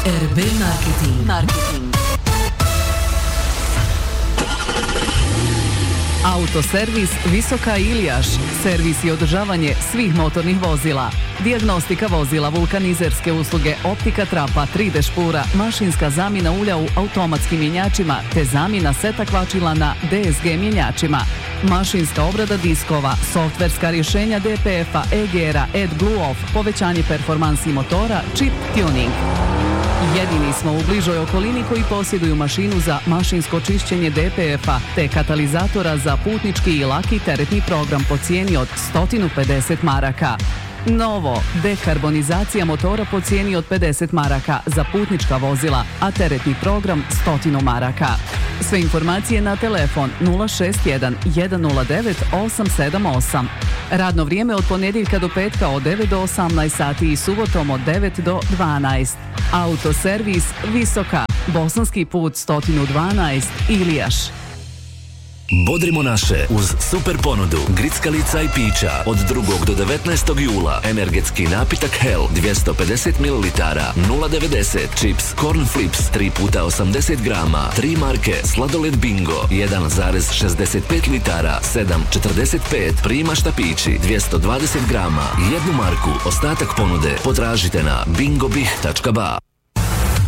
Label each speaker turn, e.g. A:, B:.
A: RB Marketing. Autoservis Visoka Ilijaš. Servis i održavanje svih motornih vozila. Dijagnostika vozila, vulkanizerske usluge, optika trapa, 3D špura, mašinska zamjena ulja u automatskim mjenjačima te zamjena seta kvačila na DSG mjenjačima. Mašinska obrada diskova, softverska rješenja DPF-a, EGR-a, AdBlue Off, povećanje performansi motora, chip tuning. Jedini smo u bližoj okolini koji posjeduju mašinu za mašinsko čišćenje DPF-a te katalizatora za putnički i laki teretni program po cijeni od 150 maraka. Novo, dekarbonizacija motora po cijeni od 50 maraka za putnička vozila, a teretni program 100 maraka. Sve informacije na telefon 061 109 878. Radno vrijeme od ponedjeljka do petka od 9 do 18 sati i subotom od 9 do 12. Autoservis Visoka, Bosanski put 112, Ilijaš.
B: Bodrimo naše uz super ponudu grickalica i pića od 2. do 19. jula. Energetski napitak Hell 250 ml 0,90, čips Corn Flips 3 puta 80 grama, 3 marke sladoled Bingo 1,65 litara 7,45, prima štapići 220 grama, 1 marku. Ostatak ponude potražite na bingobih.ba.